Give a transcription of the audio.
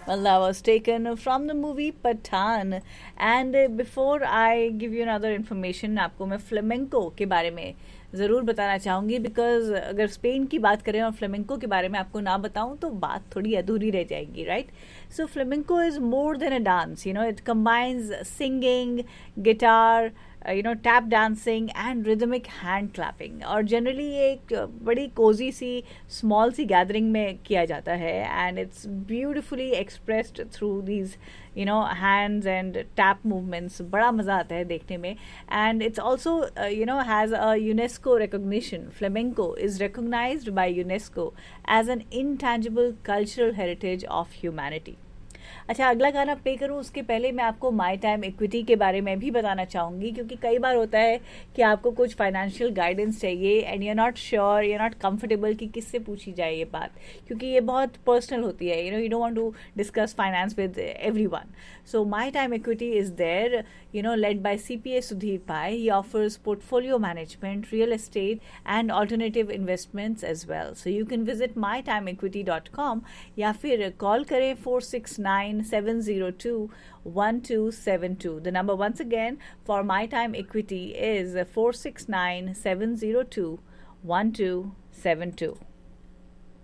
Well, that was taken from the movie Pathan. And before I give you another information, आपको मैं flamenco के बारे में ज़रूर बताना चाहूँगी, बिकॉज अगर स्पेन की बात करें और फ्लेमेंको के बारे में आपको ना बताऊँ तो बात थोड़ी अधूरी रह जाएगी, right? So flamenco is more than a dance, you know, it combines singing, guitar, tap dancing and rhythmic hand clapping, और जनरली ये एक बड़ी Cozi C small C gathering में किया जाता है, and it's beautifully expressed through these hands and tap movements. बड़ा मज़ा आता है देखने में. And it's also has a UNESCO recognition. Flamenco is recognised by UNESCO as an intangible cultural heritage of humanity. अच्छा, अगला गाना प्ले करूँ उसके पहले मैं आपको माई टाइम इक्विटी के बारे में भी बताना चाहूँगी, क्योंकि कई बार होता है कि आपको कुछ फाइनेंशियल गाइडेंस चाहिए and you are not sure, you are not comfortable कि किससे पूछी जाए ये बात, क्योंकि ये बहुत पर्सनल होती है. You don't want to discuss finance with everyone. So my time equity is there, led by CPA Sudhir Pai. He offers portfolio management, real estate and alternative investments as well. So you can visit mytimeequity.com या फिर call करें 469-702-1272. The number once again for My Time Equity is 469-702-1272.